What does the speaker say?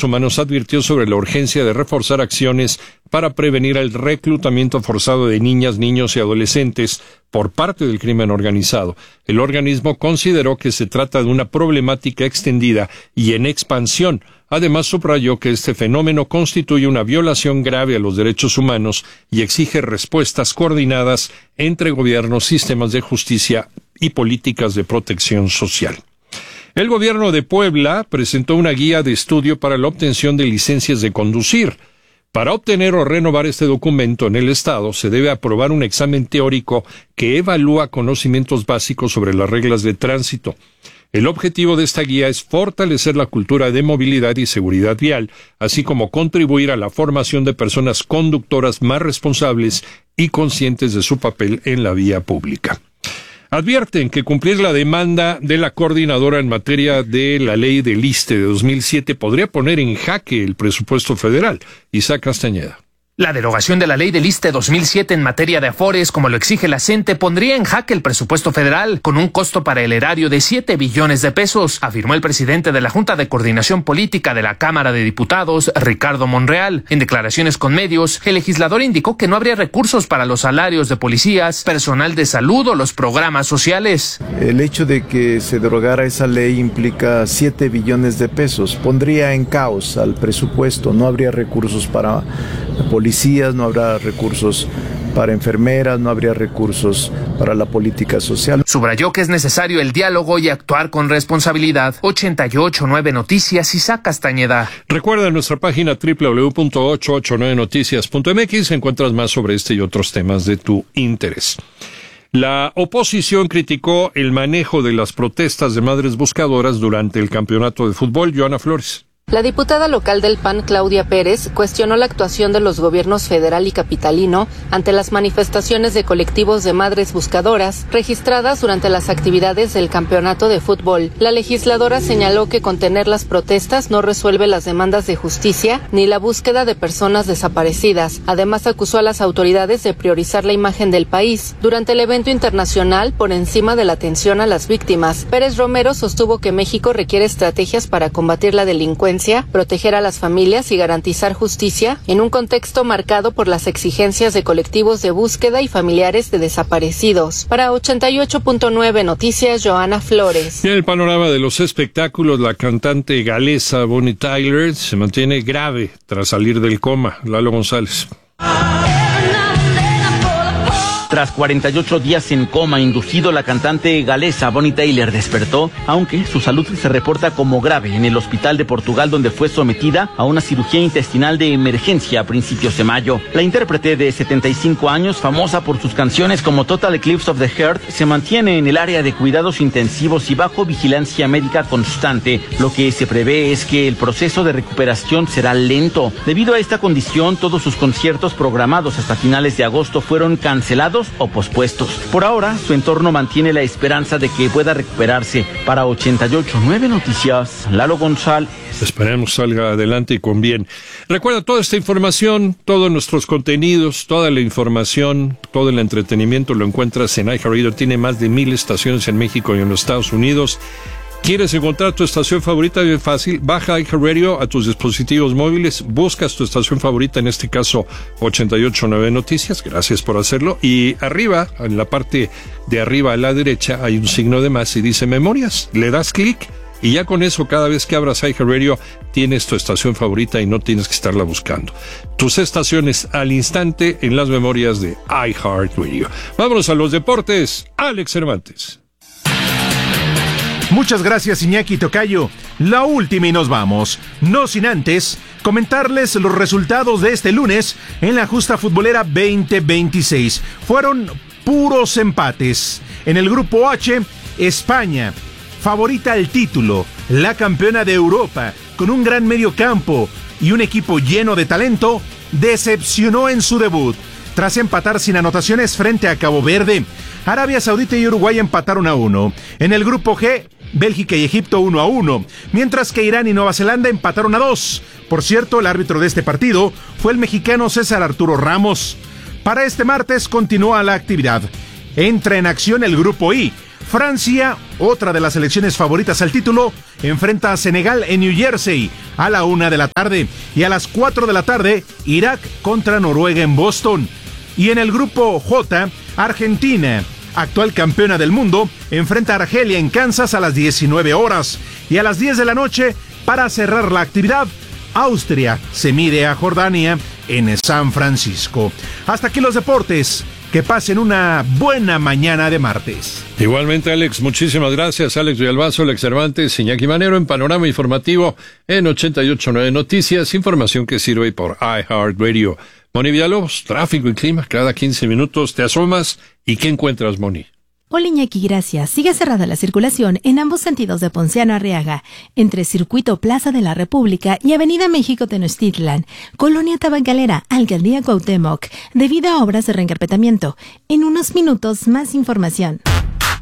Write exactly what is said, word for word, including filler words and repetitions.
Derechos Humanos advirtió sobre la urgencia de reforzar acciones para prevenir el reclutamiento forzado de niñas, niños y adolescentes por parte del crimen organizado. El organismo consideró que se trata de una problemática extendida y en expansión. Además, subrayó que este fenómeno constituye una violación grave a los derechos humanos y exige respuestas coordinadas entre gobiernos, sistemas de justicia y políticas de protección social. El gobierno de Puebla presentó una guía de estudio para la obtención de licencias de conducir. Para obtener o renovar este documento en el Estado, se debe aprobar un examen teórico que evalúa conocimientos básicos sobre las reglas de tránsito. El objetivo de esta guía es fortalecer la cultura de movilidad y seguridad vial, así como contribuir a la formación de personas conductoras más responsables y conscientes de su papel en la vía pública. Advierten que cumplir la demanda de la coordinadora en materia de la ley del ISSSTE de dos mil siete podría poner en jaque el presupuesto federal. Isaac Castañeda. La derogación de la ley del ISSSTE dos mil siete en materia de afores, como lo exige la CENTE, pondría en jaque el presupuesto federal, con un costo para el erario de siete billones de pesos, afirmó el presidente de la Junta de Coordinación Política de la Cámara de Diputados, Ricardo Monreal. En declaraciones con medios, el legislador indicó que no habría recursos para los salarios de policías, personal de salud o los programas sociales. El hecho de que se derogara esa ley implica siete billones de pesos, pondría en caos al presupuesto, no habría recursos para policías, no habrá recursos para enfermeras, no habría recursos para la política social. Subrayó que es necesario el diálogo y actuar con responsabilidad. ochenta y ocho punto nueve Noticias, Isaac Castañeda. Recuerda nuestra página doble u doble u doble u punto ochocientos ochenta y nueve noticias punto m x, encuentras más sobre este y otros temas de tu interés. La oposición criticó el manejo de las protestas de madres buscadoras durante el campeonato de fútbol. Joana Flores. La diputada local del P A N, Claudia Pérez, cuestionó la actuación de los gobiernos federal y capitalino ante las manifestaciones de colectivos de madres buscadoras registradas durante las actividades del campeonato de fútbol. La legisladora señaló que contener las protestas no resuelve las demandas de justicia ni la búsqueda de personas desaparecidas. Además, acusó a las autoridades de priorizar la imagen del país durante el evento internacional por encima de la atención a las víctimas. Pérez Romero sostuvo que México requiere estrategias para combatir la delincuencia, proteger a las familias y garantizar justicia en un contexto marcado por las exigencias de colectivos de búsqueda y familiares de desaparecidos. Para ochenta y ocho punto nueve Noticias, Joana Flores. En el panorama de los espectáculos, la cantante galesa Bonnie Tyler se mantiene grave tras salir del coma. Lalo González. Tras cuarenta y ocho días en coma inducido, la cantante galesa Bonnie Tyler despertó, aunque su salud se reporta como grave en el hospital de Portugal, donde fue sometida a una cirugía intestinal de emergencia a principios de mayo. La intérprete de setenta y cinco años, famosa por sus canciones como Total Eclipse of the Heart, se mantiene en el área de cuidados intensivos y bajo vigilancia médica constante. Lo que se prevé es que el proceso de recuperación será lento. Debido a esta condición, todos sus conciertos programados hasta finales de agosto fueron cancelados o pospuestos. Por ahora, su entorno mantiene la esperanza de que pueda recuperarse. Para ochenta y ocho punto nueve Noticias, Lalo González. Esperemos salga adelante y con bien. Recuerda, toda esta información, todos nuestros contenidos, toda la información, todo el entretenimiento lo encuentras en iHeartRadio. Tiene más de mil estaciones en México y en los Estados Unidos. ¿Quieres encontrar tu estación favorita? Bien fácil, baja iHeartRadio a tus dispositivos móviles, buscas tu estación favorita, en este caso ochenta y ocho punto nueve Noticias, gracias por hacerlo, y arriba, en la parte de arriba a la derecha, hay un signo de más y dice Memorias, le das clic y ya con eso, cada vez que abras iHeartRadio, tienes tu estación favorita y no tienes que estarla buscando. Tus estaciones al instante en las memorias de iHeartRadio. Vámonos a los deportes, Alex Cervantes. Muchas gracias, Iñaki Tocayo. La última y nos vamos. No sin antes comentarles los resultados de este lunes en la justa futbolera veinte veintiséis. Fueron puros empates. En el grupo H, España, favorita al título, la campeona de Europa, con un gran medio campo y un equipo lleno de talento, decepcionó en su debut. Tras empatar sin anotaciones frente a Cabo Verde, Arabia Saudita y Uruguay empataron a uno. En el grupo G, Bélgica y Egipto uno a uno, mientras que Irán y Nueva Zelanda empataron a dos. Por cierto, el árbitro de este partido fue el mexicano César Arturo Ramos. Para este martes continúa la actividad. Entra en acción el grupo I. Francia, otra de las selecciones favoritas al título, enfrenta a Senegal en New Jersey. a la una de la tarde. Y a las cuatro de la tarde, Irak contra Noruega en Boston. Y en el grupo J, Argentina, actual campeona del mundo, enfrenta a Argelia en Kansas a las diecinueve horas. Y a las diez de la noche, para cerrar la actividad, Austria se mide a Jordania en San Francisco. Hasta aquí los deportes. Que pasen una buena mañana de martes. Igualmente, Alex, muchísimas gracias. Alex Villalbazo, Alex Cervantes, Iñaki Manero en Panorama Informativo en ochenta y ocho punto nueve Noticias, información que sirve por iHeartRadio. Moni Villalobos, tráfico y clima, cada quince minutos te asomas. ¿Y qué encuentras, Moni? Hola Iñaki, gracias. Sigue cerrada la circulación en ambos sentidos de Ponciano Arriaga, entre Circuito Plaza de la República y Avenida México Tenochtitlan, Colonia Tabacalera, Alcaldía Cuauhtémoc, debido a obras de reencarpetamiento. En unos minutos, más información.